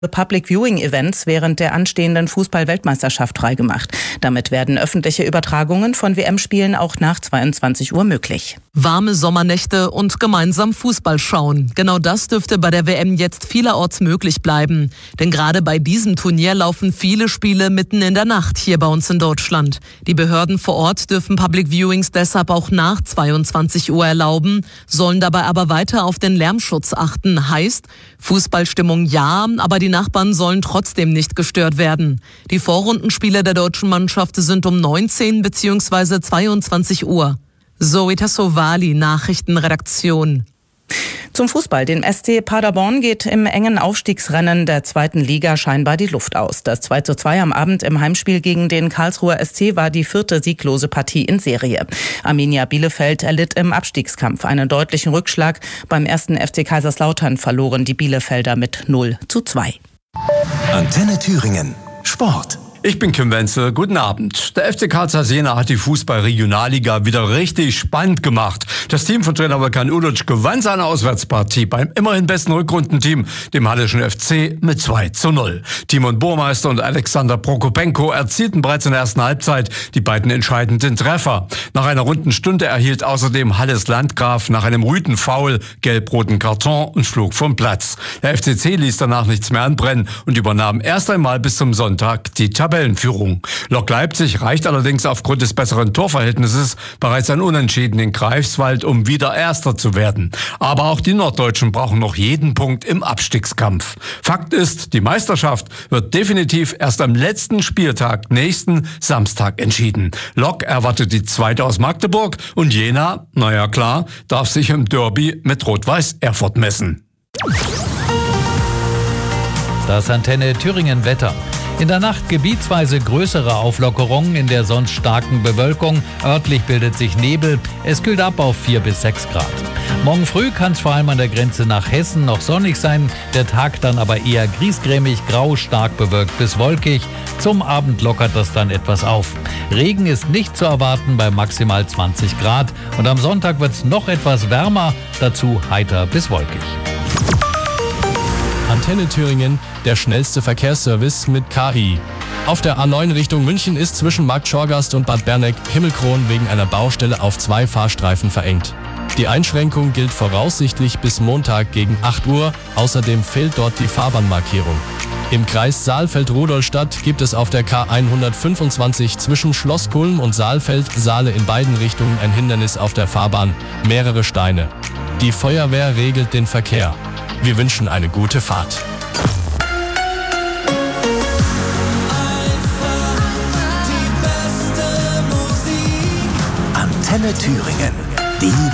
Public Viewing Events während der anstehenden Fußball-Weltmeisterschaft freigemacht. Damit werden öffentliche Übertragungen von WM-Spielen auch nach 22 Uhr möglich. Warme Sommernächte und gemeinsam Fußball schauen. Genau das dürfte bei der WM jetzt vielerorts möglich bleiben. Denn gerade bei diesem Turnier laufen viele Spiele mitten in der Nacht hier bei uns in Deutschland. Die Behörden vor Ort dürfen Public Viewings deshalb auch nach 22 Uhr erlauben, sollen dabei aber weiter auf den Lärmschutz achten. Heißt, Fußballstimmung ja, aber die Nachbarn sollen trotzdem nicht gestört werden. Die Vorrundenspiele der deutschen Mannschaft sind um 19 bzw. 22 Uhr. Zoe Tassovali, Nachrichtenredaktion. Zum Fußball. Den SC Paderborn geht im engen Aufstiegsrennen der 2. Liga scheinbar die Luft aus. Das 2:2 am Abend im Heimspiel gegen den Karlsruher SC war die 4. sieglose Partie in Serie. Arminia Bielefeld erlitt im Abstiegskampf einen deutlichen Rückschlag. Beim 1. FC Kaiserslautern verloren die Bielefelder mit 0:2. Antenne Thüringen. Sport. Ich bin Kim Wenzel, guten Abend. Der FC Karl Zeiss Jena hat die Fußball-Regionalliga wieder richtig spannend gemacht. Das Team von Trainer Volkan Ulic gewann seine Auswärtspartie beim immerhin besten Rückrundenteam, dem Halleschen FC, mit 2:0. Timon Burmeister und Alexander Prokopenko erzielten bereits in der ersten Halbzeit die beiden entscheidenden Treffer. Nach einer runden Stunde erhielt außerdem Halles Landgraf nach einem Rüden-Foul gelb-roten Karton und flog vom Platz. Der FCC ließ danach nichts mehr anbrennen und übernahm erst einmal bis zum Sonntag die Tabellenführung. Lok Leipzig reicht allerdings aufgrund des besseren Torverhältnisses bereits ein Unentschieden in Greifswald, um wieder Erster zu werden. Aber auch die Norddeutschen brauchen noch jeden Punkt im Abstiegskampf. Fakt ist, die Meisterschaft wird definitiv erst am letzten Spieltag nächsten Samstag entschieden. Lok erwartet die 2. aus Magdeburg und Jena, naja klar, darf sich im Derby mit Rot-Weiß Erfurt messen. Das Antenne Thüringen Wetter. In der Nacht gebietsweise größere Auflockerungen in der sonst starken Bewölkung. Örtlich bildet sich Nebel. Es kühlt ab auf 4 bis 6 Grad. Morgen früh kann es vor allem an der Grenze nach Hessen noch sonnig sein. Der Tag dann aber eher griesgrämig, grau, stark bewölkt bis wolkig. Zum Abend lockert das dann etwas auf. Regen ist nicht zu erwarten bei maximal 20 Grad. Und am Sonntag wird es noch etwas wärmer, dazu heiter bis wolkig. Antenne Thüringen, der schnellste Verkehrsservice mit KI. Auf der A9 Richtung München ist zwischen Markt Schorgast und Bad Berneck Himmelkron wegen einer Baustelle auf 2 Fahrstreifen verengt. Die Einschränkung gilt voraussichtlich bis Montag gegen 8 Uhr. Außerdem fehlt dort die Fahrbahnmarkierung. Im Kreis Saalfeld-Rudolstadt gibt es auf der K125 zwischen Schloss Kulm und Saalfeld-Saale in beiden Richtungen ein Hindernis auf der Fahrbahn, mehrere Steine. Die Feuerwehr regelt den Verkehr. Wir wünschen eine gute Fahrt. Antenne Thüringen. Die